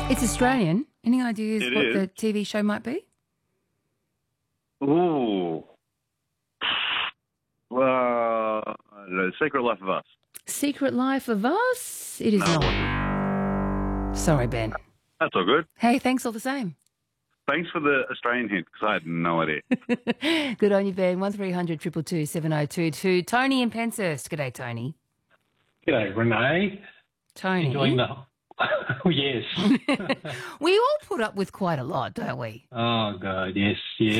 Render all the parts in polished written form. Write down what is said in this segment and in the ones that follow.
It's Australian. Any ideas It what is. the TV show might be? Ooh. The Secret Life of Us. Secret Life of Us? It is not. Sorry, Ben. That's all good. Hey, thanks all the same. Thanks for the Australian hint, because I had no idea. Good on you, Ben. 1300 222 7022. Tony in Penshurst. G'day, Tony. G'day, Renee. Tony. Enjoying the... Oh, yes. We all put up with quite a lot, don't we? Oh, God, yes.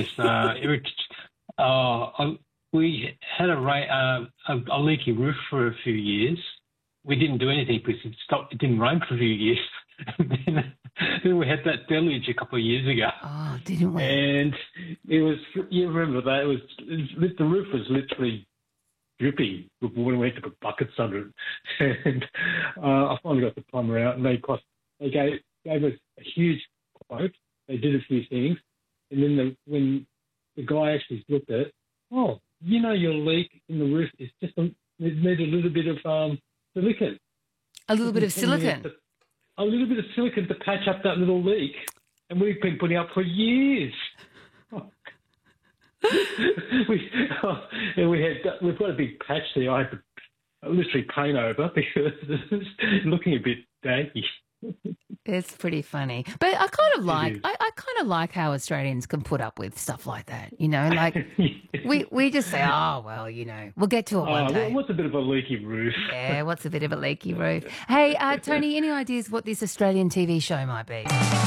We had a leaky roof for a few years. We didn't do anything because it didn't rain for a few years. then we had that deluge a couple of years ago. Oh, didn't we? And it was, you remember that, the roof was literally dripping when we went to put buckets under it. And I finally got the plumber out, and they gave us a huge quote. They did a few things, and then when the guy actually looked at it, your leak in the roof is just it needs a little bit of silicone. A little bit of silicone. A little bit of silicone to patch up that little leak, and we've been putting up for years. We've got a big patch there. I had to literally paint over because it's looking a bit danky. It's pretty funny, but I kind of like how Australians can put up with stuff like that. Like we just say, we'll get to it one day. What's a bit of a leaky roof? Yeah, what's a bit of a leaky roof? Hey, Tony, any ideas what this Australian TV show might be?